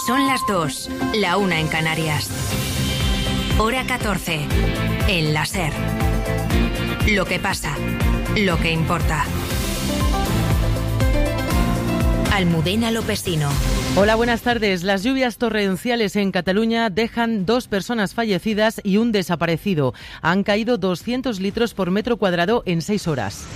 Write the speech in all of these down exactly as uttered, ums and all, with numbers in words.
Son las dos, la una en Canarias. Hora catorce, en la SER. Lo que pasa, lo que importa. Almudena Lopesino. Hola, buenas tardes. Las lluvias torrenciales en Cataluña dejan dos personas fallecidas y un desaparecido. Han caído doscientos litros por metro cuadrado en seis horas.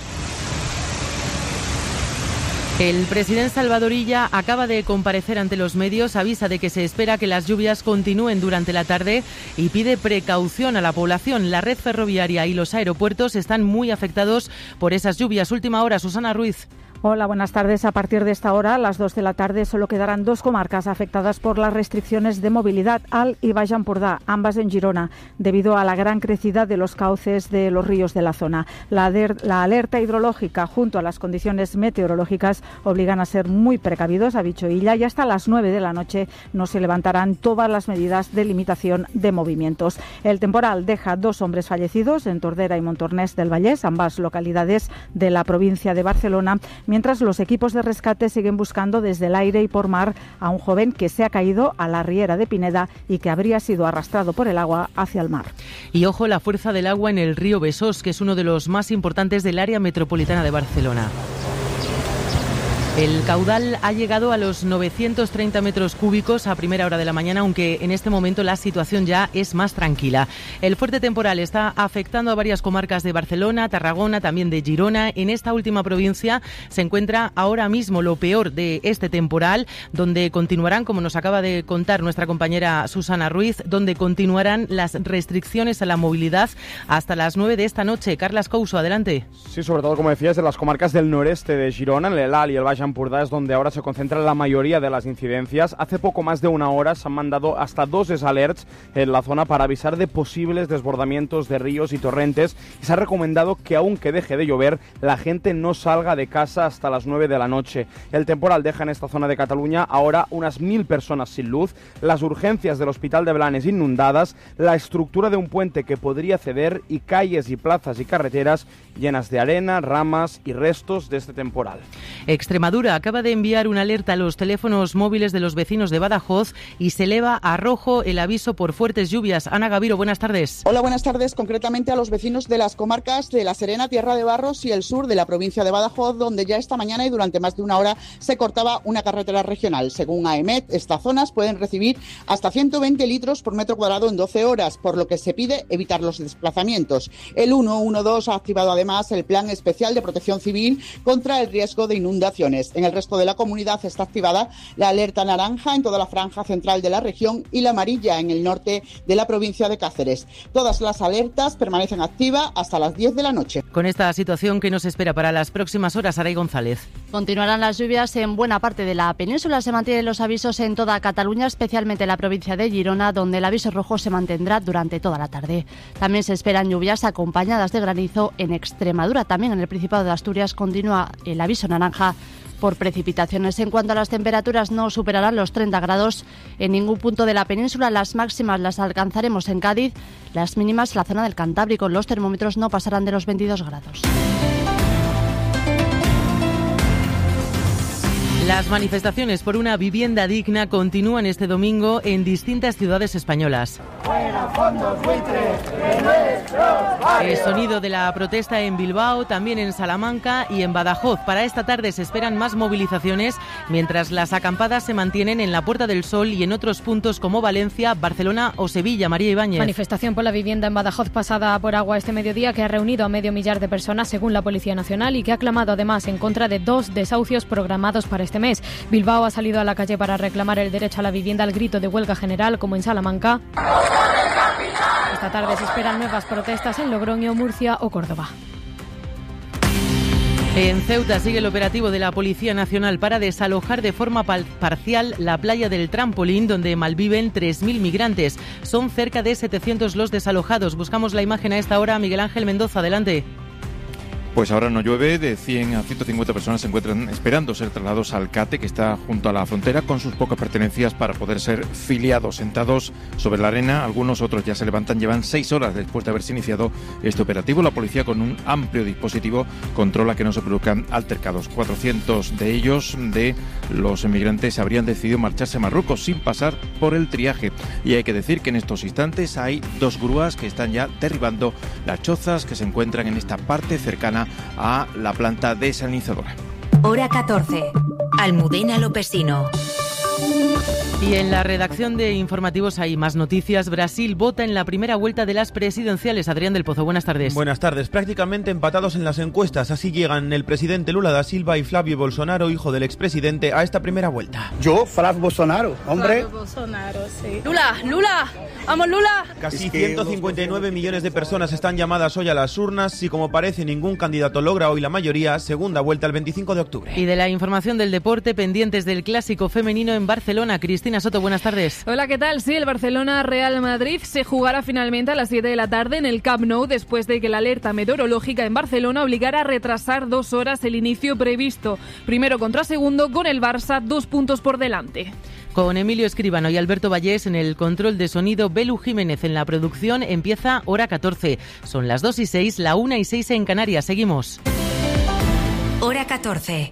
El presidente Salvador Illa acaba de comparecer ante los medios, avisa de que se espera que las lluvias continúen durante la tarde y pide precaución a la población. La red ferroviaria y los aeropuertos están muy afectados por esas lluvias. Última hora, Susana Ruiz. Hola, buenas tardes. A partir de esta hora, a las dos de la tarde, solo quedarán dos comarcas afectadas por las restricciones de movilidad, Alt y Baix Empordà, ambas en Girona, debido a la gran crecida de los cauces de los ríos de la zona. La, la alerta hidrológica, junto a las condiciones meteorológicas, obligan a ser muy precavidos, ha dicho Illa, y hasta las nueve de la noche no se levantarán todas las medidas de limitación de movimientos. El temporal deja dos hombres fallecidos en Tordera y Montornès del Vallès, ambas localidades de la provincia de Barcelona, mientras los equipos de rescate siguen buscando desde el aire y por mar a un joven que se ha caído a la riera de Pineda y que habría sido arrastrado por el agua hacia el mar. Y ojo la fuerza del agua en el río Besós, que es uno de los más importantes del área metropolitana de Barcelona. El caudal ha llegado a los novecientos treinta metros cúbicos a primera hora de la mañana, aunque en este momento la situación ya es más tranquila. El fuerte temporal está afectando a varias comarcas de Barcelona, Tarragona, también de Girona. En esta última provincia se encuentra ahora mismo lo peor de este temporal, donde continuarán, como nos acaba de contar nuestra compañera Susana Ruiz, donde continuarán las restricciones a la movilidad hasta las nueve de esta noche. Carlas Couso, adelante. Sí, sobre todo, como decías, de las comarcas del noreste de Girona, el Alt y el Baix Empordà es donde ahora se concentra la mayoría de las incidencias. Hace poco más de una hora se han mandado hasta dos alerts en la zona para avisar de posibles desbordamientos de ríos y torrentes, y se ha recomendado que aunque deje de llover, la gente no salga de casa hasta las nueve de la noche. El temporal deja en esta zona de Cataluña ahora unas mil personas sin luz, las urgencias del Hospital de Blanes inundadas, la estructura de un puente que podría ceder y calles y plazas y carreteras llenas de arena, ramas y restos de este temporal. Extremadura acaba de enviar una alerta a los teléfonos móviles de los vecinos de Badajoz y se eleva a rojo el aviso por fuertes lluvias. Ana Gaviro, buenas tardes. Hola, buenas tardes. Concretamente a los vecinos de las comarcas de La Serena, Tierra de Barros y el sur de la provincia de Badajoz, donde ya esta mañana y durante más de una hora se cortaba una carretera regional. Según AEMET, estas zonas pueden recibir hasta ciento veinte litros por metro cuadrado en doce horas, por lo que se pide evitar los desplazamientos. El ciento doce ha activado además el Plan Especial de Protección Civil contra el riesgo de inundaciones. En el resto de la comunidad está activada la alerta naranja en toda la franja central de la región y la amarilla en el norte de la provincia de Cáceres. Todas las alertas permanecen activas hasta las diez de la noche. Con esta situación, ¿qué nos espera para las próximas horas, Aray González? Continuarán las lluvias en buena parte de la península. Se mantienen los avisos en toda Cataluña, especialmente en la provincia de Girona, donde el aviso rojo se mantendrá durante toda la tarde. También se esperan lluvias acompañadas de granizo en Extremadura. También en el Principado de Asturias continúa el aviso naranja por precipitaciones. En cuanto a las temperaturas, no superarán los treinta grados en ningún punto de la península. Las máximas las alcanzaremos en Cádiz, las mínimas en la zona del Cantábrico. Los termómetros no pasarán de los veintidós grados. Las manifestaciones por una vivienda digna continúan este domingo en distintas ciudades españolas. El sonido de la protesta en Bilbao, también en Salamanca y en Badajoz. Para esta tarde se esperan más movilizaciones, mientras las acampadas se mantienen en la Puerta del Sol y en otros puntos como Valencia, Barcelona o Sevilla. María Ibáñez. Manifestación por la vivienda en Badajoz pasada por agua este mediodía, que ha reunido a medio millar de personas según la Policía Nacional y que ha clamado además en contra de dos desahucios programados para este mes. Bilbao ha salido a la calle para reclamar el derecho a la vivienda al grito de huelga general, como en Salamanca. Esta tarde se esperan nuevas protestas en Logroño, Murcia o Córdoba. En Ceuta sigue el operativo de la Policía Nacional para desalojar de forma parcial la playa del Trampolín, donde malviven tres mil migrantes. Son cerca de setecientos los desalojados. Buscamos la imagen a esta hora. Miguel Ángel Mendoza, adelante. Pues ahora no llueve, de cien a ciento cincuenta personas se encuentran esperando ser trasladados al CATE, que está junto a la frontera, con sus pocas pertenencias para poder ser filiados. Sentados sobre la arena, algunos otros ya se levantan, llevan seis horas después de haberse iniciado este operativo. La policía, con un amplio dispositivo, controla que no se produzcan altercados. cuatrocientos de ellos, de los emigrantes, habrían decidido marcharse a Marruecos sin pasar por el triaje. Y hay que decir que en estos instantes hay dos grúas que están ya derribando las chozas que se encuentran en esta parte cercana a la planta desalinizadora. Hora catorce. Almudena Lopesino. Y en la redacción de informativos hay más noticias. Brasil vota en la primera vuelta de las presidenciales. Adrián del Pozo, buenas tardes. Buenas tardes. Prácticamente empatados en las encuestas. Así llegan el presidente Lula da Silva y Flavio Bolsonaro, hijo del expresidente, a esta primera vuelta. Yo, Flavio Bolsonaro, hombre. Flavio Bolsonaro, sí. Lula, Lula, vamos Lula. Casi ciento cincuenta y nueve millones de personas están llamadas hoy a las urnas. Si, como parece, ningún candidato logra hoy la mayoría, segunda vuelta el veinticinco de octubre. Y de la información del deporte, pendientes del clásico femenino en Barcelona. Cristina Soto, buenas tardes. Hola, ¿qué tal? Sí, el Barcelona-Real Madrid se jugará finalmente a las siete de la tarde en el Camp Nou, después de que la alerta meteorológica en Barcelona obligara a retrasar dos horas el inicio previsto. Primero contra segundo, con el Barça dos puntos por delante. Con Emilio Escribano y Alberto Vallés en el control de sonido, Belu Jiménez en la producción. Empieza Hora catorce. Son las dos y seis, la una y seis en Canarias. Seguimos. Hora catorce.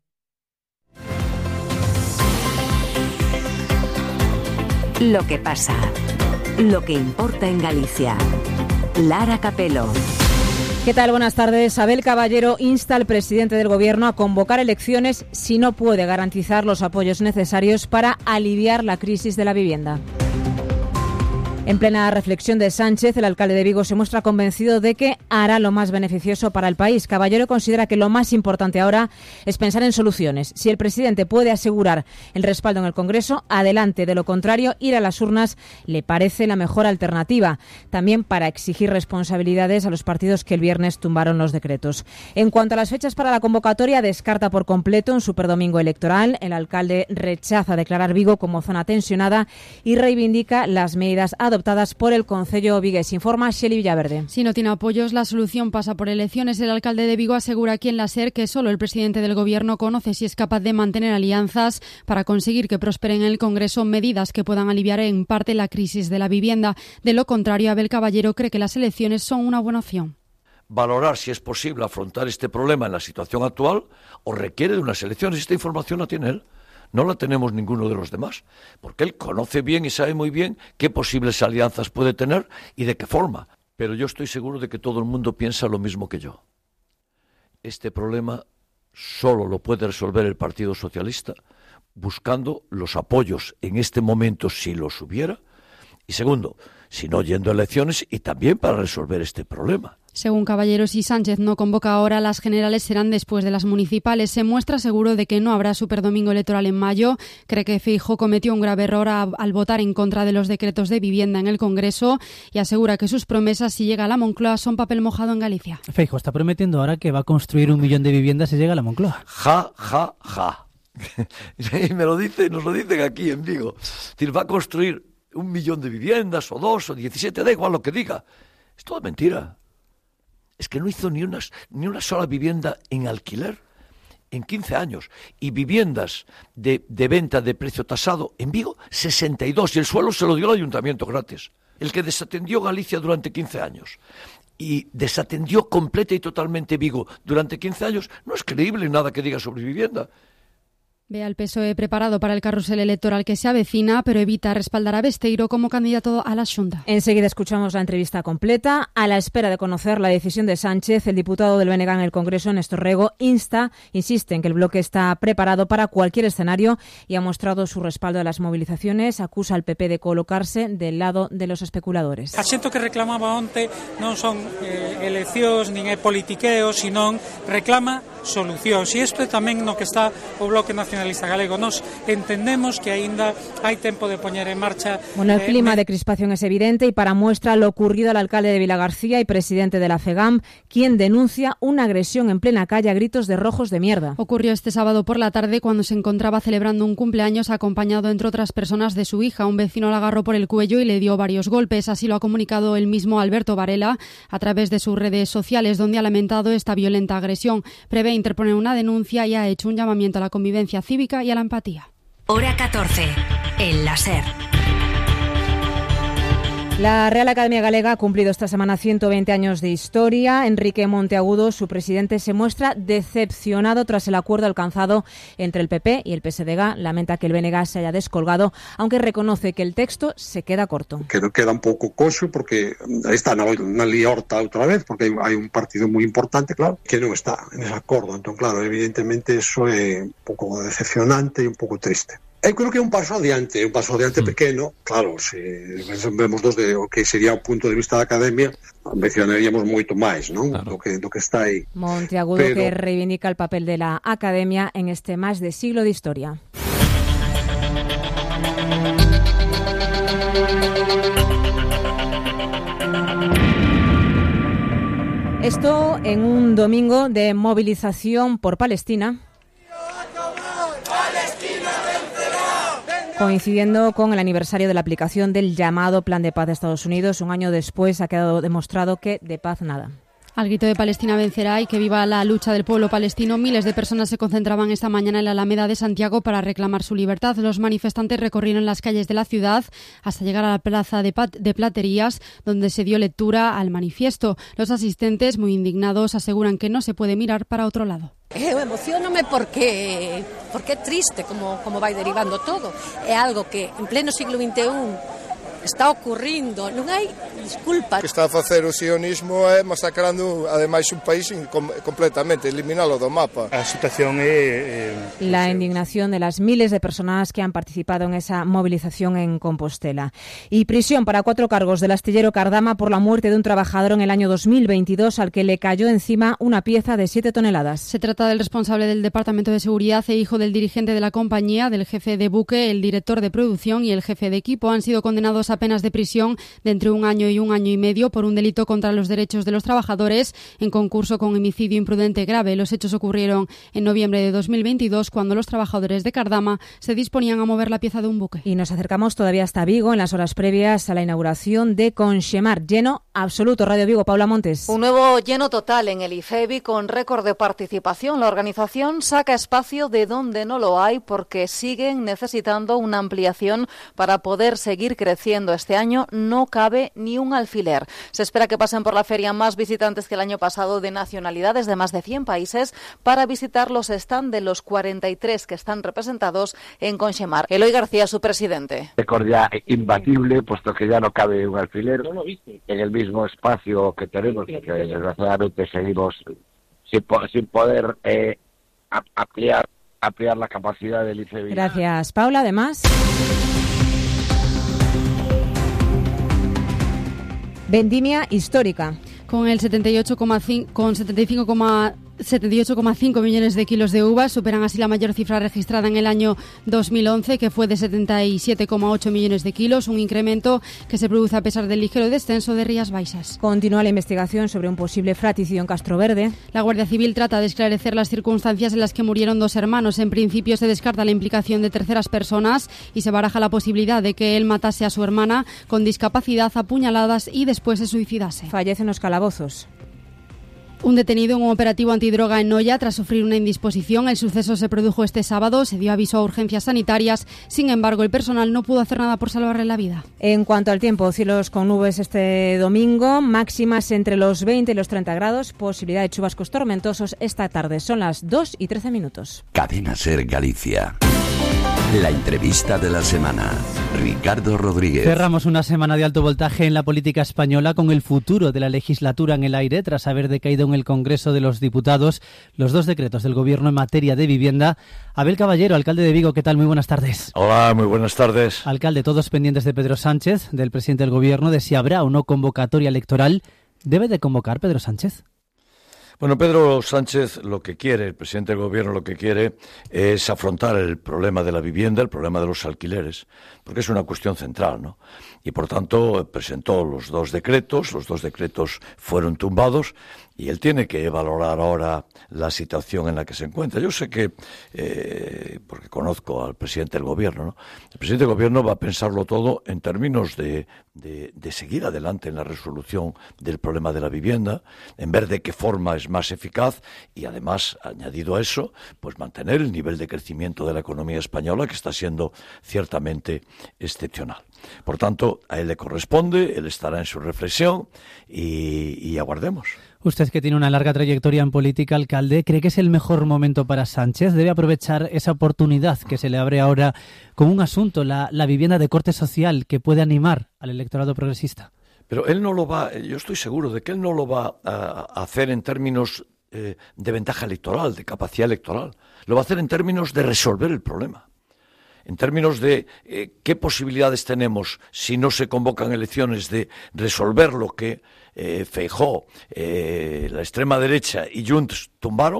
Lo que pasa, lo que importa en Galicia. Lara Capelo. ¿Qué tal? Buenas tardes. Abel Caballero insta al presidente del Gobierno a convocar elecciones si no puede garantizar los apoyos necesarios para aliviar la crisis de la vivienda. En plena reflexión de Sánchez, el alcalde de Vigo se muestra convencido de que hará lo más beneficioso para el país. Caballero considera que lo más importante ahora es pensar en soluciones. Si el presidente puede asegurar el respaldo en el Congreso, adelante. De lo contrario, ir a las urnas le parece la mejor alternativa. También para exigir responsabilidades a los partidos que el viernes tumbaron los decretos. En cuanto a las fechas para la convocatoria, descarta por completo un superdomingo electoral. El alcalde rechaza declarar Vigo como zona tensionada y reivindica las medidas adoptadas adoptadas por el Concello vigués. Informa Xeli Villaverde. Si no tiene apoyos, la solución pasa por elecciones. El alcalde de Vigo asegura aquí en la SER que solo el presidente del Gobierno conoce si es capaz de mantener alianzas para conseguir que prosperen en el Congreso medidas que puedan aliviar en parte la crisis de la vivienda. De lo contrario, Abel Caballero cree que las elecciones son una buena opción. Valorar si es posible afrontar este problema en la situación actual o requiere de unas elecciones. Esta información la tiene él. No la tenemos ninguno de los demás, porque él conoce bien y sabe muy bien qué posibles alianzas puede tener y de qué forma. Pero yo estoy seguro de que todo el mundo piensa lo mismo que yo. Este problema solo lo puede resolver el Partido Socialista buscando los apoyos en este momento, si los hubiera, y segundo, si no yendo a elecciones, y también para resolver este problema. Según Caballero, si Sánchez no convoca ahora, las generales serán después de las municipales. Se muestra seguro de que no habrá superdomingo electoral en mayo. Cree que Feijóo cometió un grave error a, al votar en contra de los decretos de vivienda en el Congreso y asegura que sus promesas, si llega a la Moncloa, son papel mojado en Galicia. Feijóo está prometiendo ahora que va a construir un millón de viviendas si llega a la Moncloa. Ja, ja, ja. Y me lo dice, nos lo dicen aquí en Vigo. Es decir, va a construir un millón de viviendas, o dos, o diecisiete, da igual lo que diga. Es toda mentira. Es que no hizo ni una, ni una sola vivienda en alquiler en quince años. Y viviendas de, de venta de precio tasado en Vigo, sesenta y dos. Y el suelo se lo dio el ayuntamiento gratis. El que desatendió Galicia durante quince años. Y desatendió completa y totalmente Vigo durante quince años. No es creíble nada que diga sobre vivienda. Ve al P S O E preparado para el carrusel electoral que se avecina, pero evita respaldar a Besteiro como candidato a la Xunta. Enseguida escuchamos la entrevista completa. A la espera de conocer la decisión de Sánchez, el diputado del B N G en el Congreso, Néstor Rego, insta, insiste en que el bloque está preparado para cualquier escenario y ha mostrado su respaldo a las movilizaciones. Acusa al P P de colocarse del lado de los especuladores. Axento que reclamaba onte non son eh, eleccións nin é politiqueo, senón reclama solucións. E isto é tamén no que está o Bloque Nacionalista Galego. Nos entendemos que aínda hai tempo de poñer en marcha... Bueno, el eh, clima me... de crispación es evidente y para muestra lo ocurrido al alcalde de Vilagarcía y presidente de la FEGAM, quien denuncia una agresión en plena calle a gritos de rojos de mierda. Ocurrió este sábado por la tarde cuando se encontraba celebrando un cumpleaños acompañado, entre otras personas, de su hija. Un vecino la agarró por el cuello y le dio varios golpes. Así lo ha comunicado el mismo Alberto Varela a través de sus redes sociales, donde ha lamentado esta violenta agresión. Prevé interponer una denuncia y ha hecho un llamamiento a la convivencia cívica y a la empatía. Hora catorce, en la SER. La Real Academia Galega ha cumplido esta semana ciento veinte años de historia. Enrique Monteagudo, su presidente, se muestra decepcionado tras el acuerdo alcanzado entre el P P y el P S D G. Lamenta que el B N G se haya descolgado, aunque reconoce que el texto se queda corto. Que queda un pouco coxo porque está na, na liorta outra vez, porque hai un partido moi importante, claro, que non está en ese acordo. Entón, claro, evidentemente eso é un pouco decepcionante e un pouco triste. Eu creo que é un paso adiante, un paso adiante pequeno. Claro, se vemos desde o que sería o punto de vista da Academia, mencionaríamos moito máis, non? Claro. Do que, do que está aí. Monteagudo, pero... que reivindica el papel de la Academia en este más de siglo de historia. Esto en un domingo de movilización por Palestina, coincidiendo con el aniversario de la aplicación del llamado Plan de Paz de Estados Unidos. Un año después ha quedado demostrado que de paz nada. Al grito de Palestina vencerá y que viva la lucha del pueblo palestino, miles de personas se concentraban esta mañana en la Alameda de Santiago para reclamar su libertad. Los manifestantes recorrieron las calles de la ciudad hasta llegar a la plaza de, Pat- de Platerías, donde se dio lectura al manifiesto. Los asistentes, muy indignados, aseguran que no se puede mirar para otro lado. Eu emocionome porque porque é triste como, como vai derivando todo. É algo que en pleno siglo vinte e un está ocurrindo, non hai disculpa. O que está a facer o sionismo é masacrando ademais un país completamente, eliminalo do mapa. A situación é... é la indignación de las miles de personas que han participado en esa movilización en Compostela. Y prisión para cuatro cargos del astillero Cardama por la muerte de un trabajador en el año dos mil veintidós al que le cayó encima una pieza de siete toneladas. Se trata del responsable del Departamento de Seguridad e hijo del dirigente de la compañía, del jefe de buque, el director de producción y el jefe de equipo. Han sido condenados a penas de prisión de entre un año y un año y medio por un delito contra los derechos de los trabajadores en concurso con homicidio imprudente grave. Los hechos ocurrieron en noviembre de dos mil veintidós cuando los trabajadores de Cardama se disponían a mover la pieza de un buque. Y nos acercamos todavía hasta Vigo en las horas previas a la inauguración de Conxemar. Lleno absoluto. Radio Vigo, Paula Montes. Un nuevo lleno total en el IFEBI con récord de participación. La organización saca espacio de donde no lo hay porque siguen necesitando una ampliación para poder seguir creciendo. Este año no cabe ni un alfiler. Se espera que pasen por la feria más visitantes que el año pasado, de nacionalidades de más de cien países, para visitar los stand de los cuarenta y tres que están representados en Conxemar. Eloy García, su presidente. Récord ya imbatible, puesto que ya no cabe un alfiler en el mismo espacio que tenemos, que desgraciadamente seguimos sin, po- sin poder eh, ampliar, ampliar la capacidad del IFEBI. Gracias, Paula. Además, vendimia histórica. Con el setenta y ocho coma cinco, con setenta y cinco setenta y ocho coma cinco millones de kilos de uvas, superan así la mayor cifra registrada en el año dos mil once, que fue de setenta y siete coma ocho millones de kilos, un incremento que se produce a pesar del ligero descenso de Rías Baixas. Continúa la investigación sobre un posible fratricidio en Castroverde. La Guardia Civil trata de esclarecer las circunstancias en las que murieron dos hermanos. En principio se descarta la implicación de terceras personas y se baraja la posibilidad de que él matase a su hermana con discapacidad a puñaladas y después se suicidase. Fallece en los calabozos. Un detenido en un operativo antidroga en Noia tras sufrir una indisposición. El suceso se produjo este sábado, se dio aviso a urgencias sanitarias. Sin embargo, el personal no pudo hacer nada por salvarle la vida. En cuanto al tiempo, cielos con nubes este domingo, máximas entre los veinte y los treinta grados, posibilidad de chubascos tormentosos esta tarde. Son las dos y trece minutos. Cadena SER Galicia. La entrevista de la semana. Ricardo Rodríguez. Cerramos una semana de alto voltaje en la política española con el futuro de la legislatura en el aire tras haber decaído en el Congreso de los Diputados los dos decretos del Gobierno en materia de vivienda. Abel Caballero, alcalde de Vigo, ¿qué tal? Muy buenas tardes. Hola, muy buenas tardes. Alcalde, todos pendientes de Pedro Sánchez, del presidente del Gobierno, de si habrá o no convocatoria electoral. ¿Debe de convocar Pedro Sánchez? Bueno, Pedro Sánchez lo que quiere, el presidente del gobierno lo que quiere es afrontar el problema de la vivienda, el problema de los alquileres, porque es una cuestión central, ¿no? Y por tanto presentó los dos decretos, los dos decretos fueron tumbados y él tiene que valorar ahora la situación en la que se encuentra. Yo sé que, eh, porque conozco al presidente del gobierno, ¿no? El presidente del gobierno va a pensarlo todo en términos de, de, de seguir adelante en la resolución del problema de la vivienda, en ver de qué forma es más eficaz y además, añadido a eso, pues mantener el nivel de crecimiento de la economía española que está siendo ciertamente excepcional. Por tanto, a él le corresponde, él estará en su reflexión y, y aguardemos. Usted, que tiene una larga trayectoria en política, alcalde, ¿cree que es el mejor momento para Sánchez? ¿Debe aprovechar esa oportunidad que se le abre ahora con un asunto, la, la vivienda de corte social, que puede animar al electorado progresista? Pero él no lo va, yo estoy seguro de que él no lo va a hacer en términos eh, de ventaja electoral, de capacidad electoral. Lo va a hacer en términos de resolver el problema. En términos de eh, qué posibilidades tenemos, si no se convocan elecciones, de resolver lo que eh, Feijóo, eh, la extrema derecha y Junts tumbaron,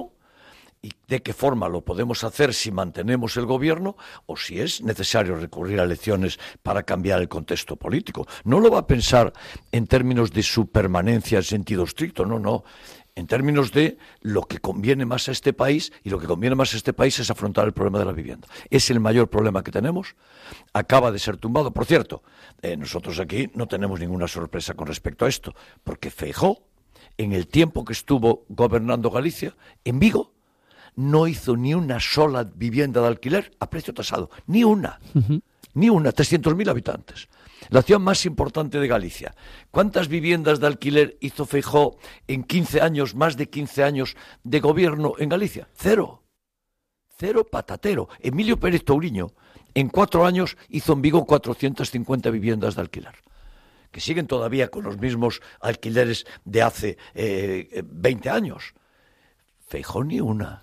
y de qué forma lo podemos hacer si mantenemos el gobierno o si es necesario recurrir a elecciones para cambiar el contexto político. No lo va a pensar en términos de su permanencia en sentido estricto, no, no. En términos de lo que conviene más a este país, y lo que conviene más a este país es afrontar el problema de la vivienda. Es el mayor problema que tenemos. Acaba de ser tumbado. Por cierto, eh, nosotros aquí no tenemos ninguna sorpresa con respecto a esto, porque Feijóo, en el tiempo que estuvo gobernando Galicia, en Vigo, no hizo ni una sola vivienda de alquiler a precio tasado. Ni una. Uh-huh. Ni una. trescientos mil habitantes. La ciudad más importante de Galicia. ¿Cuántas viviendas de alquiler hizo Feijóo en quince años, más de quince años de gobierno en Galicia? Cero. Cero patatero. Emilio Pérez Touriño, en cuatro años, hizo en Vigo cuatrocientas cincuenta viviendas de alquiler, que siguen todavía con los mismos alquileres de hace eh, veinte años. Feijóo ni una.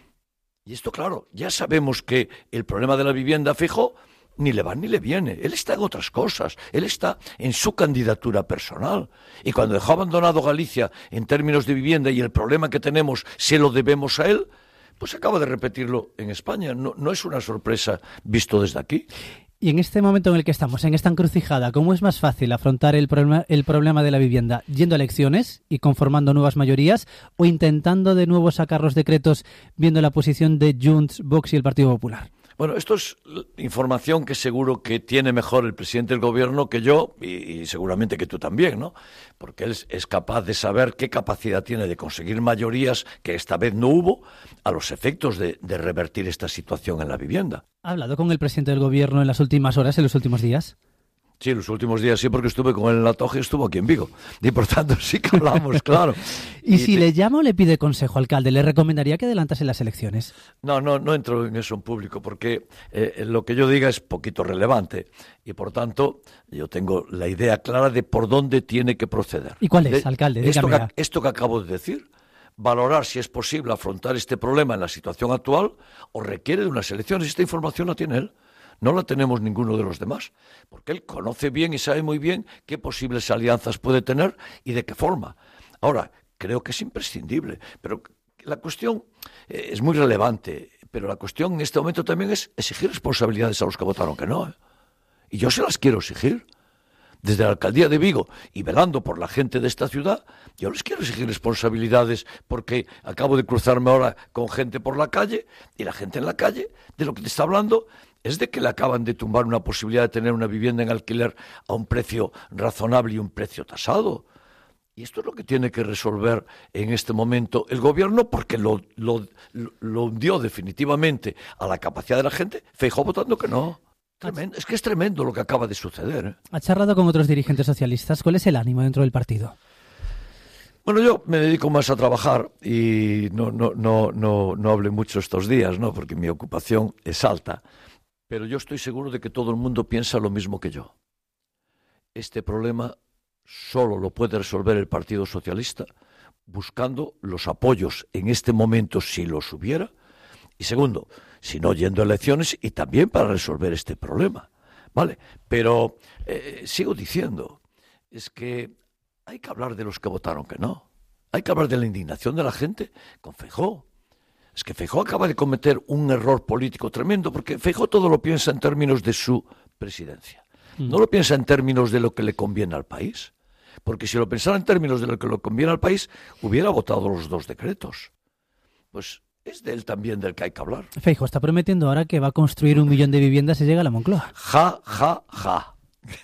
Y esto, claro, ya sabemos que el problema de la vivienda a Feijóo ni le va ni le viene. Él está en otras cosas. Él está en su candidatura personal. Y cuando dejó abandonado Galicia en términos de vivienda y el problema que tenemos se lo debemos a él, pues acaba de repetirlo en España. No, no es una sorpresa visto desde aquí. Y en este momento en el que estamos, en esta encrucijada, ¿cómo es más fácil afrontar el problema, el problema de la vivienda? ¿Yendo a elecciones y conformando nuevas mayorías o intentando de nuevo sacar los decretos viendo la posición de Junts, Vox y el Partido Popular? Bueno, esto es información que seguro que tiene mejor el presidente del gobierno que yo y, y seguramente que tú también, ¿no? Porque él es capaz de saber qué capacidad tiene de conseguir mayorías, que esta vez no hubo, a los efectos de, de revertir esta situación en la vivienda. ¿Ha hablado con el presidente del gobierno en las últimas horas, en los últimos días? Sí, los últimos días sí, porque estuve con él en La Toja y estuvo aquí en Vigo. Y por tanto sí que hablamos, claro. ¿Y, y si te... le llama o le pide consejo, alcalde? ¿Le recomendaría que adelantase las elecciones? No, no, no entro en eso en público, porque eh, lo que yo diga es poquito relevante. Y por tanto, yo tengo la idea clara de por dónde tiene que proceder. ¿Y cuál es, de, alcalde? Esto Dígame. que, esto que acabo de decir, valorar si es posible afrontar este problema en la situación actual o requiere de unas elecciones. Esta información la tiene él. No la tenemos ninguno de los demás, porque él conoce bien y sabe muy bien qué posibles alianzas puede tener y de qué forma. Ahora, creo que es imprescindible, pero la cuestión eh, es muy relevante, pero la cuestión en este momento también es exigir responsabilidades a los que votaron que no. ¿eh? Y yo se las quiero exigir. Desde la alcaldía de Vigo y velando por la gente de esta ciudad, yo les quiero exigir responsabilidades porque acabo de cruzarme ahora con gente por la calle y la gente en la calle de lo que te está hablando es de que le acaban de tumbar una posibilidad de tener una vivienda en alquiler a un precio razonable y un precio tasado. Y esto es lo que tiene que resolver en este momento el gobierno porque lo, lo, lo hundió definitivamente a la capacidad de la gente. Feijóo votando que no. Tremendo. Es que es tremendo lo que acaba de suceder. ¿eh? ¿Ha charlado con otros dirigentes socialistas? ¿Cuál es el ánimo dentro del partido? Bueno, yo me dedico más a trabajar y no, no, no, no, no hablé mucho estos días, ¿no? Porque mi ocupación es alta. Pero yo estoy seguro de que todo el mundo piensa lo mismo que yo. Este problema solo lo puede resolver el Partido Socialista buscando los apoyos en este momento si los hubiera. Y segundo, si no yendo a elecciones y también para resolver este problema, ¿vale? Pero eh, sigo diciendo, es que hay que hablar de los que votaron que no. Hay que hablar de la indignación de la gente con Feijóo. Es que Feijóo acaba de cometer un error político tremendo, porque Feijóo todo lo piensa en términos de su presidencia. Mm. No lo piensa en términos de lo que le conviene al país. Porque si lo pensara en términos de lo que le conviene al país, hubiera votado los dos decretos. Pues es de él también del que hay que hablar. Feijóo está prometiendo ahora que va a construir un millón de viviendas si llega a la Moncloa. Ja, ja, ja.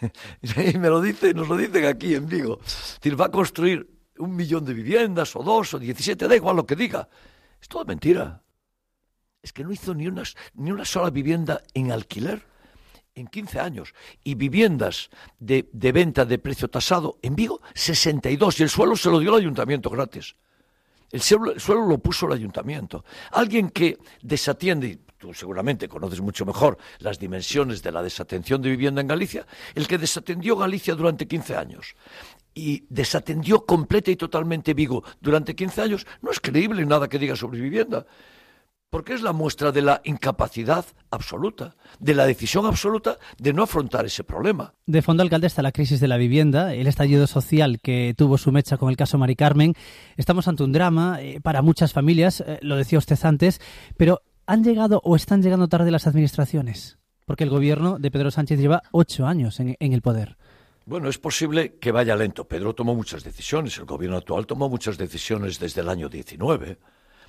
Y me lo dice, nos lo dicen aquí en Vigo. Es decir, va a construir un millón de viviendas, o dos, o diecisiete, da igual lo que diga. Es toda mentira. Es que no hizo ni una, ni una sola vivienda en alquiler en quince años. Y viviendas de, de venta de precio tasado en Vigo, sesenta y dos. Y el suelo se lo dio el ayuntamiento gratis. El suelo, el suelo lo puso el ayuntamiento. Alguien que desatiende, y tú seguramente conoces mucho mejor las dimensiones de la desatención de vivienda en Galicia, el que desatendió Galicia durante quince años y desatendió completa y totalmente Vigo durante quince años, no es creíble nada que diga sobre vivienda. Porque es la muestra de la incapacidad absoluta, de la decisión absoluta de no afrontar ese problema. De fondo, alcalde, está la crisis de la vivienda, el estallido social que tuvo su mecha con el caso Mari Carmen. Estamos ante un drama eh, para muchas familias, eh, lo decía usted antes, pero ¿han llegado o están llegando tarde las administraciones? Porque el gobierno de Pedro Sánchez lleva ocho años en, en el poder. Bueno, es posible que vaya lento. Pedro tomó muchas decisiones, el gobierno actual tomó muchas decisiones desde el año diecinueve.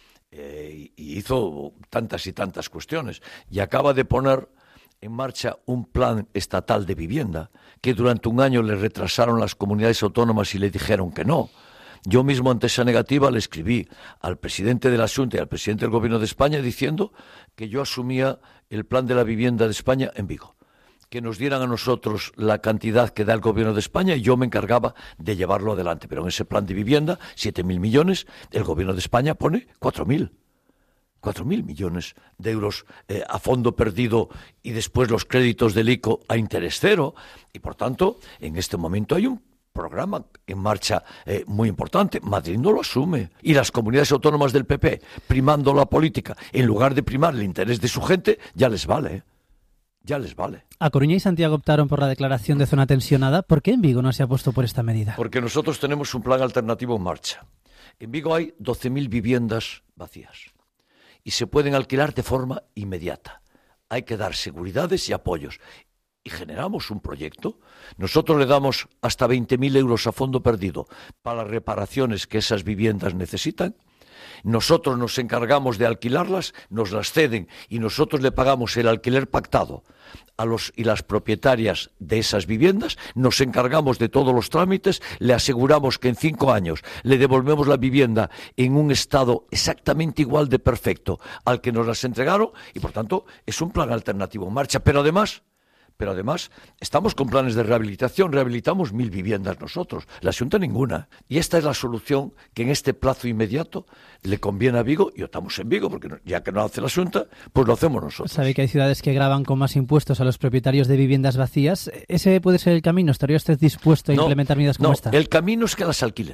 Eh, y hizo tantas y tantas cuestiones y acaba de poner en marcha un plan estatal de vivienda que durante un año le retrasaron las comunidades autónomas y le dijeron que no. Yo mismo ante esa negativa le escribí al presidente de la Xunta y al presidente del Gobierno de España diciendo que yo asumía el plan de la vivienda de España en Vigo, que nos dieran a nosotros la cantidad que da el Gobierno de España y yo me encargaba de llevarlo adelante. Pero en ese plan de vivienda, siete mil millones, el Gobierno de España pone cuatro mil. cuatro mil millones de euros eh, a fondo perdido y después los créditos del I C O a interés cero. Y por tanto, en este momento hay un programa en marcha eh, muy importante. Madrid no lo asume. Y las comunidades autónomas del P P, primando la política, en lugar de primar el interés de su gente, ya les vale, ¿eh? Ya les vale. A Coruña y Santiago optaron por la declaración de zona tensionada. ¿Por qué en Vigo no se ha puesto por esta medida? Porque nosotros tenemos un plan alternativo en marcha. En Vigo hay doce mil viviendas vacías y se pueden alquilar de forma inmediata. Hay que dar seguridades y apoyos. Y generamos un proyecto. Nosotros le damos hasta veinte mil euros a fondo perdido para las reparaciones que esas viviendas necesitan. Nosotros nos encargamos de alquilarlas, nos las ceden y nosotros le pagamos el alquiler pactado a los y las propietarias de esas viviendas, nos encargamos de todos los trámites, le aseguramos que en cinco años le devolvemos la vivienda en un estado exactamente igual de perfecto al que nos las entregaron y por tanto es un plan alternativo en marcha, pero además... Pero además, estamos con planes de rehabilitación, rehabilitamos mil viviendas nosotros, la Xunta ninguna. Y esta es la solución que en este plazo inmediato le conviene a Vigo, y estamos en Vigo, porque ya que no hace la Xunta, pues lo hacemos nosotros. Sabe que hay ciudades que gravan con más impuestos a los propietarios de viviendas vacías. ¿Ese puede ser el camino? ¿Estaría usted dispuesto a no, implementar medidas como no, esta? El camino es que las alquilen.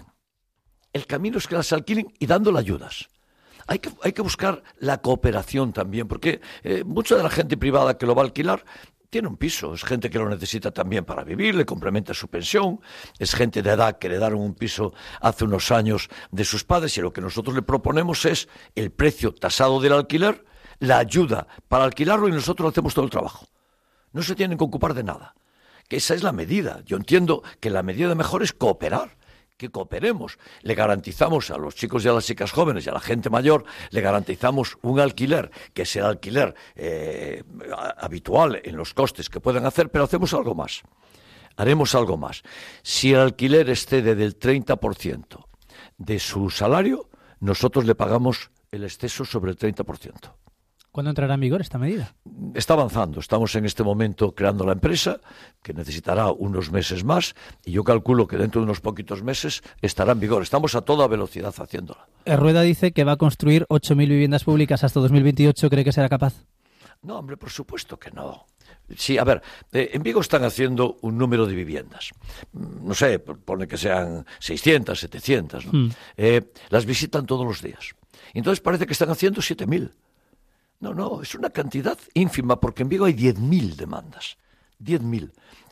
El camino es que las alquilen y dándole ayudas. Hay que, hay que buscar la cooperación también, porque eh, mucha de la gente privada que lo va a alquilar tiene un piso, es gente que lo necesita también para vivir, le complementa su pensión, es gente de edad que le dieron un piso hace unos años de sus padres y lo que nosotros le proponemos es el precio tasado del alquiler, la ayuda para alquilarlo y nosotros hacemos todo el trabajo. No se tienen que ocupar de nada, que esa es la medida. Yo entiendo que la medida mejor es cooperar, que cooperemos. Le garantizamos a los chicos y a las chicas jóvenes y a la gente mayor, le garantizamos un alquiler, que es el alquiler eh, habitual en los costes que puedan hacer, pero hacemos algo más. Haremos algo más. Si el alquiler excede del treinta por ciento de su salario, nosotros le pagamos el exceso sobre el treinta por ciento. ¿Cuándo entrará en vigor esta medida? Está avanzando. Estamos en este momento creando la empresa, que necesitará unos meses más, y yo calculo que dentro de unos poquitos meses estará en vigor. Estamos a toda velocidad haciéndola. Rueda dice que va a construir ocho mil viviendas públicas hasta dos mil veintiocho. ¿Cree que será capaz? No, hombre, por supuesto que no. Sí, a ver, eh, en Vigo están haciendo un número de viviendas. No sé, pone que sean seiscientas, setecientas, ¿no? Mm. Eh, las visitan todos los días. Entonces parece que están haciendo siete mil. No, no, es una cantidad ínfima porque en Vigo hay diez mil demandas, diez mil.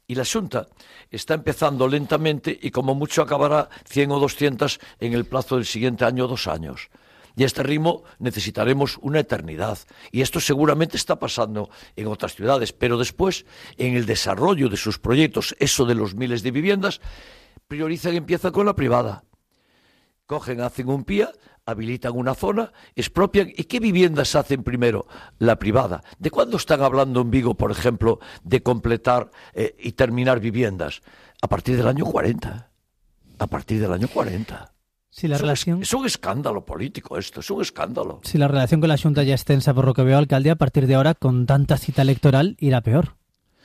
Y la Xunta está empezando lentamente y como mucho acabará cien o doscientas en el plazo del siguiente año o dos años. Y a este ritmo necesitaremos una eternidad. Y esto seguramente está pasando en otras ciudades, pero después, en el desarrollo de sus proyectos, eso de los miles de viviendas, priorizan y empiezan con la privada. Cogen, hacen un P I A, habilitan una zona, expropian. ¿Y qué viviendas hacen primero? La privada. ¿De cuándo están hablando en Vigo, por ejemplo, de completar eh, y terminar viviendas? A partir del año cuarenta. A partir del año cuarenta. Si la es, relación... un, es un escándalo político esto, es un escándalo. Si la relación con la Xunta ya es tensa, por lo que veo, alcalde, a partir de ahora, con tanta cita electoral, irá peor.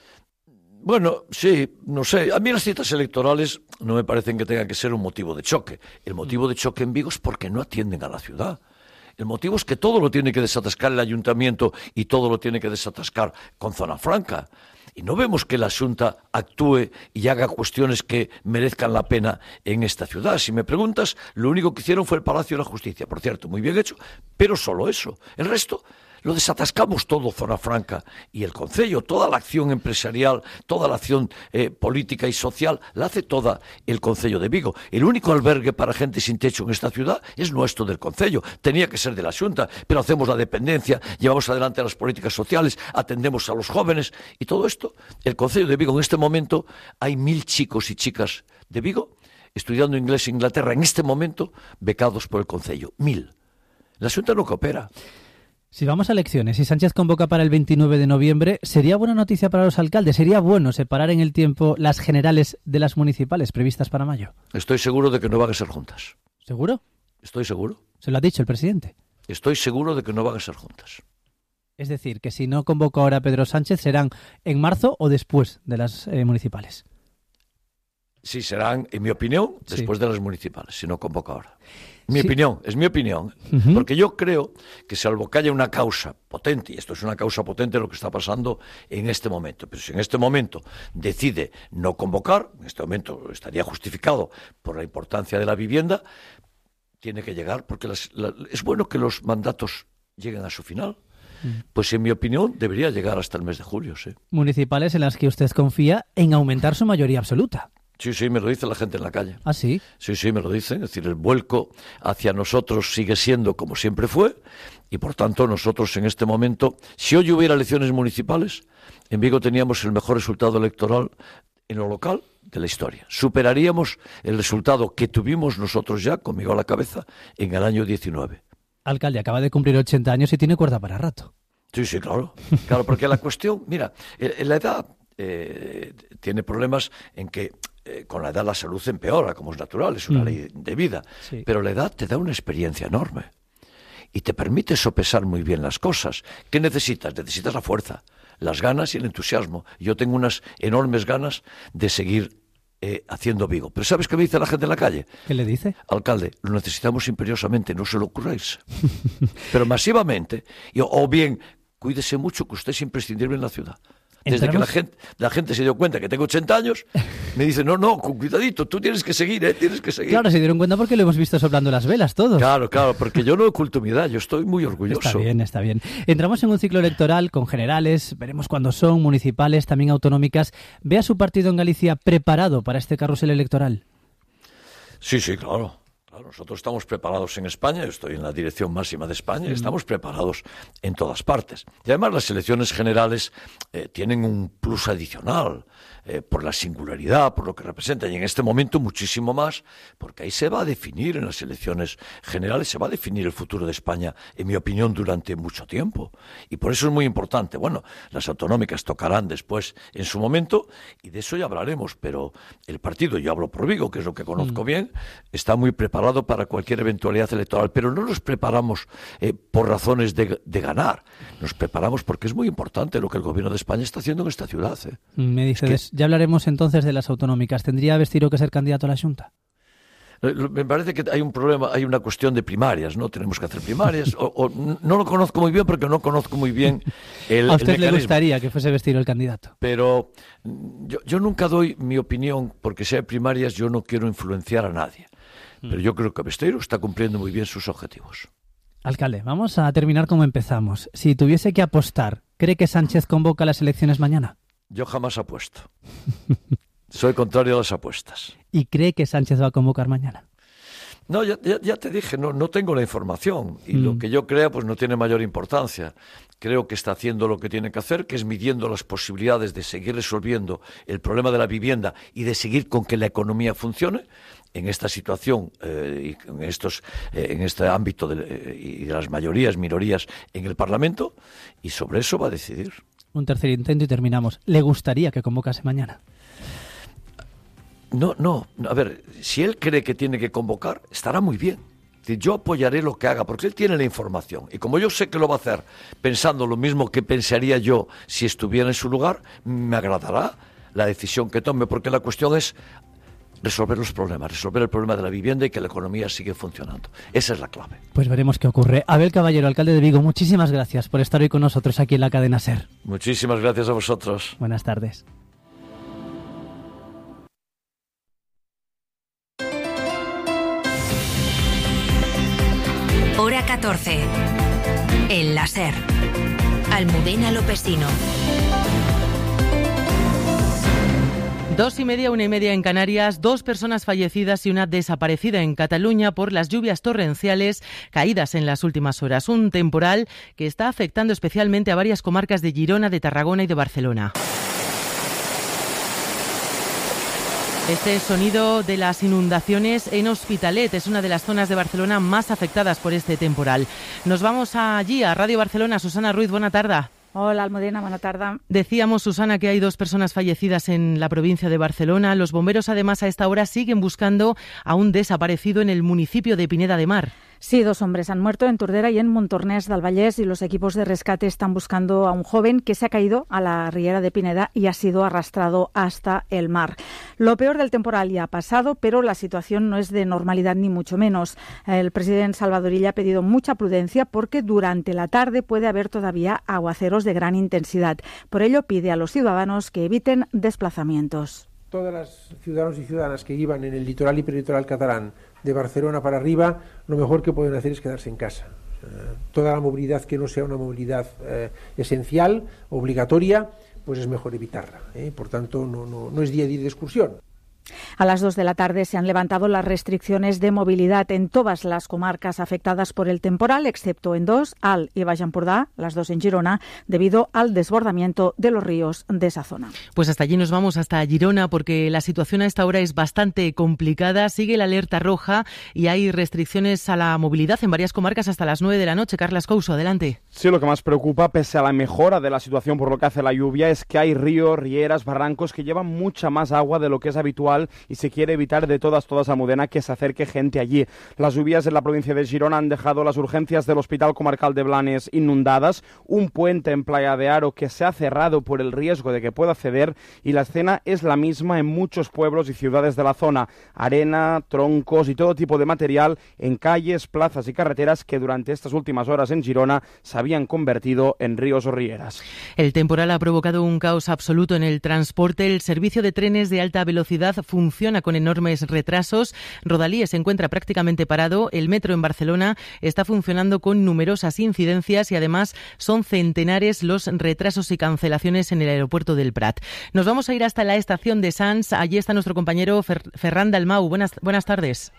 Bueno, sí, no sé. A mí las citas electorales no me parecen que tengan que ser un motivo de choque. El motivo de choque en Vigo es porque no atienden a la ciudad. El motivo es que todo lo tiene que desatascar el ayuntamiento y todo lo tiene que desatascar con zona franca. Y no vemos que la Xunta actúe y haga cuestiones que merezcan la pena en esta ciudad. Si me preguntas, lo único que hicieron fue el Palacio de la Justicia. Por cierto, muy bien hecho, pero solo eso. El resto... lo desatascamos todo, zona franca, y el concello, toda la acción empresarial, toda la acción eh, política y social, la hace toda el concello de Vigo. El único albergue para gente sin techo en esta ciudad es nuestro del concello. Tenía que ser de la Xunta, pero hacemos la dependencia, llevamos adelante las políticas sociales, atendemos a los jóvenes, y todo esto, el concello de Vigo, en este momento, hay mil chicos y chicas de Vigo estudiando inglés en Inglaterra, en este momento, becados por el concello. Mil. La Xunta no coopera. Si vamos a elecciones y Sánchez convoca para el veintinueve de noviembre, ¿sería buena noticia para los alcaldes? ¿Sería bueno separar en el tiempo las generales de las municipales previstas para mayo? Estoy seguro de que no van a ser juntas. ¿Seguro? Estoy seguro. ¿Se lo ha dicho el presidente? Estoy seguro de que no van a ser juntas. Es decir, que si no convoca ahora Pedro Sánchez, ¿serán en marzo o después de las eh, municipales? Sí, serán, en mi opinión, después sí. de las municipales, si no convoca ahora. Mi sí. opinión, es mi opinión, uh-huh. porque yo creo que salvo que haya una causa potente, y esto es una causa potente lo que está pasando en este momento, pero si en este momento decide no convocar, en este momento estaría justificado por la importancia de la vivienda, tiene que llegar, porque las, la, es bueno que los mandatos lleguen a su final. Uh-huh. Pues en mi opinión debería llegar hasta el mes de julio. Sí. Municipales en las que usted confía en aumentar su mayoría absoluta. Sí, sí, me lo dice la gente en la calle. ¿Ah, sí? Sí, sí, me lo dicen. Es decir, el vuelco hacia nosotros sigue siendo como siempre fue y, por tanto, nosotros en este momento, si hoy hubiera elecciones municipales, en Vigo teníamos el mejor resultado electoral en lo local de la historia. Superaríamos el resultado que tuvimos nosotros ya, conmigo a la cabeza, en el año diecinueve. Alcalde, acaba de cumplir ochenta años y tiene cuerda para rato. Sí, sí, claro. Claro, porque la cuestión, mira, la edad eh, tiene problemas en que eh, con la edad la salud empeora, como es natural, es una mm. ley de vida. Sí. Pero la edad te da una experiencia enorme y te permite sopesar muy bien las cosas. ¿Qué necesitas? Necesitas la fuerza, las ganas y el entusiasmo. Yo tengo unas enormes ganas de seguir eh, haciendo Vigo. Pero ¿sabes qué me dice la gente en la calle? ¿Qué le dice? Alcalde, lo necesitamos imperiosamente, no se lo ocurráis. Pero masivamente. Y, o bien, cuídese mucho, que usted es imprescindible en la ciudad. Desde ¿Entramos? que la gente, la gente se dio cuenta que tengo ochenta años, me dice, no, no, con cuidadito, tú tienes que seguir, ¿eh? Tienes que seguir. Claro, se dieron cuenta porque lo hemos visto soplando las velas todos. Claro, claro, porque yo no oculto mi edad, yo estoy muy orgulloso. Está bien, está bien. Entramos en un ciclo electoral con generales, veremos cuándo son, municipales, también autonómicas. ¿Ve a su partido en Galicia preparado para este carrusel electoral? Sí, sí, claro. Nosotros estamos preparados en España, yo estoy en la dirección máxima de España, y estamos preparados en todas partes. Y además las elecciones generales eh, tienen un plus adicional eh, por la singularidad, por lo que representan, y en este momento muchísimo más, porque ahí se va a definir en las elecciones generales, se va a definir el futuro de España, en mi opinión, durante mucho tiempo. Y por eso es muy importante. Bueno, las autonómicas tocarán después en su momento, y de eso ya hablaremos, pero el partido, yo hablo por Vigo, que es lo que conozco mm. bien, está muy preparado para cualquier eventualidad electoral, pero no nos preparamos eh, por razones de, de ganar, nos preparamos porque es muy importante lo que el gobierno de España está haciendo en esta ciudad. ¿eh? Me dice, es que... ya hablaremos entonces de las autonómicas. ¿Tendría Besteiro que ser candidato a la Xunta? Me parece que hay un problema, hay una cuestión de primarias, ¿no? Tenemos que hacer primarias, o, o no lo conozco muy bien porque no conozco muy bien el ¿A usted el le gustaría que fuese Besteiro el candidato? Pero yo, yo nunca doy mi opinión, porque sea primarias, yo no quiero influenciar a nadie. Pero yo creo que Besteiro está cumpliendo muy bien sus objetivos. Alcalde, vamos a terminar como empezamos. Si tuviese que apostar, ¿cree que Sánchez convoca las elecciones mañana? Yo jamás apuesto. Soy contrario a las apuestas. ¿Y cree que Sánchez va a convocar mañana? No, ya, ya, ya te dije, no, no tengo la información y Mm. lo que yo crea pues no tiene mayor importancia. Creo que está haciendo lo que tiene que hacer, que es midiendo las posibilidades de seguir resolviendo el problema de la vivienda y de seguir con que la economía funcione en esta situación eh, y en, estos, eh, en este ámbito de, eh, y de las mayorías, minorías en el Parlamento, y sobre eso va a decidir. Un tercer intento y terminamos. ¿Le gustaría que convocase mañana? No, no, a ver, si él cree que tiene que convocar, estará muy bien. Yo apoyaré lo que haga, porque él tiene la información. Y como yo sé que lo va a hacer pensando lo mismo que pensaría yo si estuviera en su lugar, me agradará la decisión que tome, porque la cuestión es resolver los problemas, resolver el problema de la vivienda y que la economía siga funcionando. Esa es la clave. Pues veremos qué ocurre. Abel Caballero, alcalde de Vigo, muchísimas gracias por estar hoy con nosotros aquí en la cadena SER. Muchísimas gracias a vosotros. Buenas tardes. Hora catorce. En la SER. Almudena Lopesino. Dos y media, una y media en Canarias, dos personas fallecidas y una desaparecida en Cataluña por las lluvias torrenciales caídas en las últimas horas. Un temporal que está afectando especialmente a varias comarcas de Girona, de Tarragona y de Barcelona. Este sonido de las inundaciones en Hospitalet es una de las zonas de Barcelona más afectadas por este temporal. Nos vamos allí, a Radio Barcelona. Susana Ruiz, buena tarde. Hola, Almudena, buena tarde. Decíamos, Susana, que hay dos personas fallecidas en la provincia de Barcelona. Los bomberos, además, a esta hora siguen buscando a un desaparecido en el municipio de Pineda de Mar. Sí, dos hombres han muerto en Tordera y en Montornès del Vallès y los equipos de rescate están buscando a un joven que se ha caído a la riera de Pineda y ha sido arrastrado hasta el mar. Lo peor del temporal ya ha pasado, pero la situación no es de normalidad ni mucho menos. El presidente Salvador Illa ha pedido mucha prudencia porque durante la tarde puede haber todavía aguaceros de gran intensidad. Por ello pide a los ciudadanos que eviten desplazamientos. Todas las ciudadanos y ciudadanas que iban en el litoral y peritoral catalán de Barcelona para arriba, lo mejor que pueden hacer es quedarse en casa. Eh, toda la movilidad que no sea una movilidad eh, esencial, obligatoria, pues es mejor evitarla. ¿eh? Por tanto, no, no, no es día a día de excursión. A las dos de la tarde se han levantado las restricciones de movilidad en todas las comarcas afectadas por el temporal, excepto en dos, Alt y Baix Empordà, las dos en Girona, debido al desbordamiento de los ríos de esa zona. Pues hasta allí nos vamos, hasta Girona, porque la situación a esta hora es bastante complicada. Sigue la alerta roja y hay restricciones a la movilidad en varias comarcas hasta las nueve de la noche. Carlas Couso, adelante. Sí, lo que más preocupa, pese a la mejora de la situación por lo que hace la lluvia, es que hay ríos, rieras, barrancos que llevan mucha más agua de lo que es habitual y se quiere evitar de todas, todas, Almudena, que se acerque gente allí. Las lluvias en la provincia de Girona han dejado las urgencias del Hospital Comarcal de Blanes inundadas, un puente en Playa de Aro que se ha cerrado por el riesgo de que pueda ceder y la escena es la misma en muchos pueblos y ciudades de la zona. Arena, troncos y todo tipo de material en calles, plazas y carreteras que durante estas últimas horas en Girona se habían convertido en ríos o rieras. El temporal ha provocado un caos absoluto en el transporte. El servicio de trenes de alta velocidad funciona con enormes retrasos. Rodalíe se encuentra prácticamente parado. El metro en Barcelona está funcionando con numerosas incidencias y además son centenares los retrasos y cancelaciones en el aeropuerto del Prat. Nos vamos a ir hasta la estación de Sants. Allí está nuestro compañero Fer- Ferran Dalmau. Buenas, buenas tardes.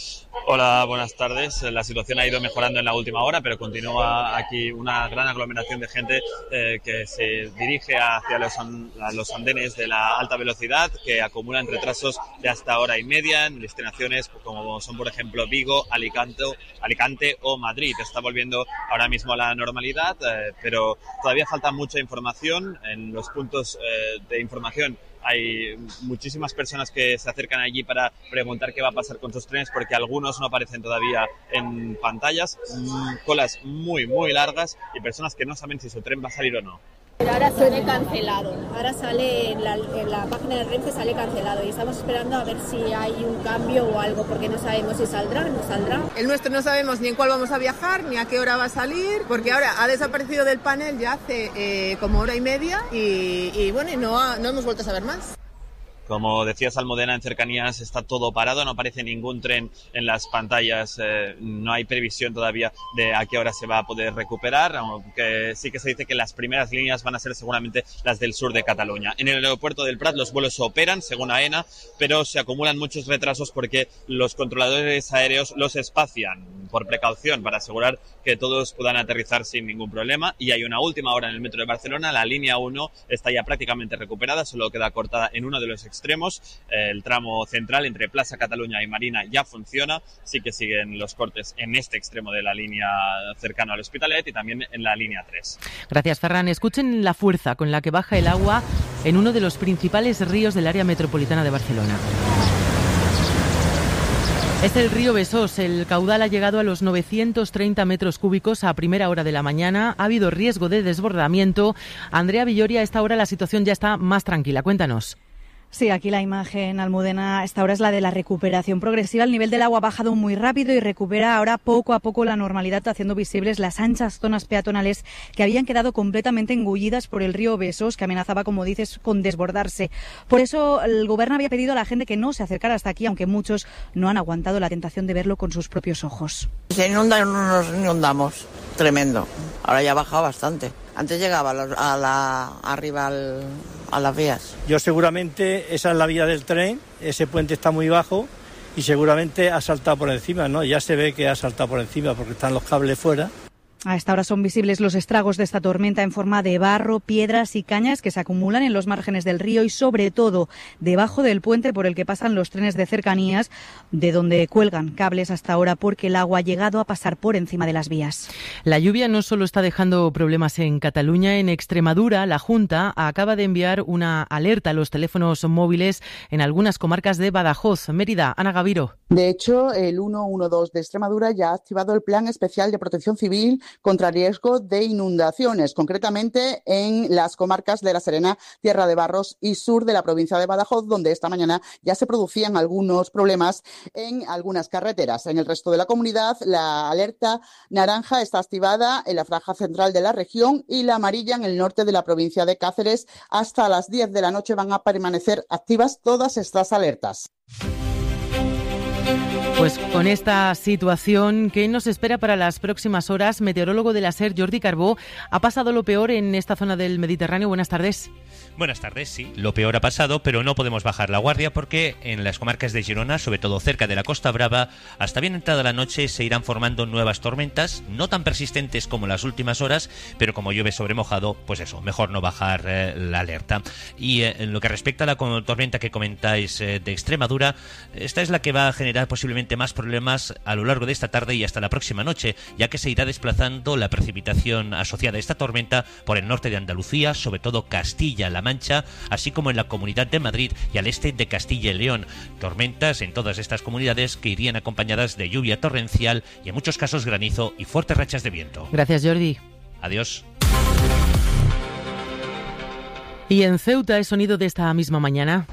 Hola, buenas tardes. La situación ha ido mejorando en la última hora, pero continúa aquí una gran aglomeración de gente eh, que se dirige hacia los, an- a los andenes de la alta velocidad, que acumulan retrasos de hasta hora y media en destinaciones como son, por ejemplo, Vigo, Alicante, Alicante o Madrid. Está volviendo ahora mismo a la normalidad, eh, pero todavía falta mucha información. En los puntos eh, de información hay muchísimas personas que se acercan allí para preguntar qué va a pasar con sus trenes, porque algunos no aparecen todavía en pantallas, colas muy, muy largas y personas que no saben si su tren va a salir o no. Ahora sale cancelado, ahora sale en la, en la página de Renfe sale cancelado y estamos esperando a ver si hay un cambio o algo, porque no sabemos si saldrá o no saldrá. El nuestro no sabemos ni en cuál vamos a viajar, ni a qué hora va a salir, porque ahora ha desaparecido del panel ya hace eh, como hora y media y, y bueno, y no, ha, no hemos vuelto a saber más. Como decías, Almudena, en cercanías está todo parado, no aparece ningún tren en las pantallas, eh, no hay previsión todavía de a qué hora se va a poder recuperar, aunque sí que se dice que las primeras líneas van a ser seguramente las del sur de Cataluña. En el aeropuerto del Prat los vuelos operan, según AENA, pero se acumulan muchos retrasos porque los controladores aéreos los espacian por precaución para asegurar que todos puedan aterrizar sin ningún problema. Y hay una última hora en el metro de Barcelona, la línea uno está ya prácticamente recuperada, solo queda cortada en uno de los extremos. El tramo central entre Plaza Cataluña y Marina ya funciona, sí que siguen los cortes en este extremo de la línea cercano al Hospitalet y también en la línea tres. Gracias, Ferran. Escuchen la fuerza con la que baja el agua en uno de los principales ríos del área metropolitana de Barcelona. Es el río Besós. El caudal ha llegado a los novecientos treinta metros cúbicos a primera hora de la mañana. Ha habido riesgo de desbordamiento. Andrea Villori, a esta hora la situación ya está más tranquila. Cuéntanos. Sí, aquí la imagen, Almudena, a esta hora es la de la recuperación progresiva. El nivel del agua ha bajado muy rápido y recupera ahora poco a poco la normalidad, haciendo visibles las anchas zonas peatonales que habían quedado completamente engullidas por el río Besós, que amenazaba, como dices, con desbordarse. Por eso el Gobierno había pedido a la gente que no se acercara hasta aquí, aunque muchos no han aguantado la tentación de verlo con sus propios ojos. Se inunda, no nos inundamos. Tremendo. Ahora ya ha bajado bastante. Antes llegaba a la, a la, arriba al, a las vías. Yo seguramente, esa es la vía del tren, ese puente está muy bajo y seguramente ha saltado por encima, ¿no? Ya se ve que ha saltado por encima porque están los cables fuera. A esta hora son visibles los estragos de esta tormenta en forma de barro, piedras y cañas que se acumulan en los márgenes del río y sobre todo debajo del puente por el que pasan los trenes de cercanías, de donde cuelgan cables hasta ahora porque el agua ha llegado a pasar por encima de las vías. La lluvia no solo está dejando problemas en Cataluña, en Extremadura la Junta acaba de enviar una alerta a los teléfonos móviles en algunas comarcas de Badajoz. Mérida, Ana Gaviro. De hecho, el ciento doce de Extremadura ya ha activado el Plan Especial de Protección Civil contra riesgo de inundaciones, concretamente en las comarcas de La Serena, Tierra de Barros y sur de la provincia de Badajoz, donde esta mañana ya se producían algunos problemas en algunas carreteras. En el resto de la comunidad, la alerta naranja está activada en la franja central de la región y la amarilla en el norte de la provincia de Cáceres. Hasta las diez de la noche van a permanecer activas todas estas alertas. Pues con esta situación, ¿qué nos espera para las próximas horas? Meteorólogo de la SER, Jordi Carbó, ¿ha pasado lo peor en esta zona del Mediterráneo? Buenas tardes. Buenas tardes, sí. Lo peor ha pasado, pero no podemos bajar la guardia porque en las comarcas de Girona, sobre todo cerca de la Costa Brava, hasta bien entrada la noche se irán formando nuevas tormentas, no tan persistentes como las últimas horas, pero como llueve sobre mojado, pues eso, mejor no bajar eh, la alerta. Y eh, en lo que respecta a la tormenta que comentáis eh, de Extremadura, esta es la que va a generar posiblemente más problemas a lo largo de esta tarde y hasta la próxima noche, ya que se irá desplazando la precipitación asociada a esta tormenta por el norte de Andalucía, sobre todo Castilla-La Mancha, así como en la Comunidad de Madrid y al este de Castilla y León. Tormentas en todas estas comunidades que irían acompañadas de lluvia torrencial y en muchos casos granizo y fuertes rachas de viento. Gracias, Jordi. Adiós. Y en Ceuta es sonido de esta misma mañana,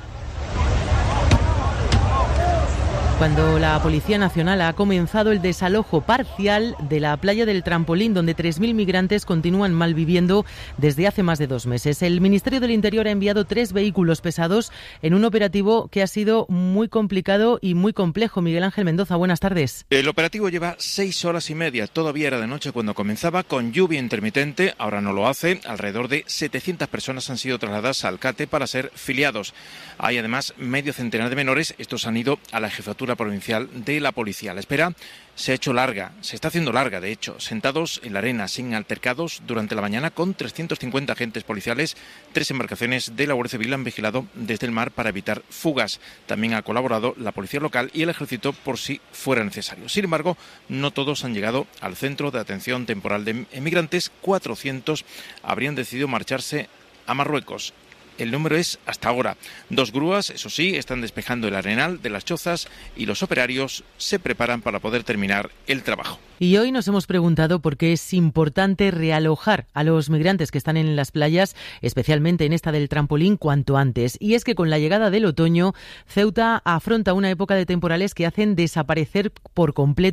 cuando la Policía Nacional ha comenzado el desalojo parcial de la playa del Trampolín, donde tres mil migrantes continúan malviviendo desde hace más de dos meses. El Ministerio del Interior ha enviado tres vehículos pesados en un operativo que ha sido muy complicado y muy complejo. Miguel Ángel Mendoza, buenas tardes. El operativo lleva seis horas y media. Todavía era de noche cuando comenzaba, con lluvia intermitente. Ahora no lo hace. Alrededor de setecientas personas han sido trasladadas a Alcate para ser filiados. Hay además medio centenar de menores. Estos han ido a la jefatura provincial de la policía. La espera se ha hecho larga, se está haciendo larga, de hecho, sentados en la arena sin altercados durante la mañana con trescientos cincuenta agentes policiales. Tres embarcaciones de la Guardia Civil han vigilado desde el mar para evitar fugas. También ha colaborado la policía local y el ejército por si fuera necesario. Sin embargo, no todos han llegado al centro de atención temporal de emigrantes. cuatrocientos habrían decidido marcharse a Marruecos. El número es, hasta ahora, dos grúas, eso sí, están despejando el arenal de las chozas y los operarios se preparan para poder terminar el trabajo. Y hoy nos hemos preguntado por qué es importante realojar a los migrantes que están en las playas, especialmente en esta del Trampolín, cuanto antes. Y es que con la llegada del otoño, Ceuta afronta una época de temporales que hacen desaparecer por completo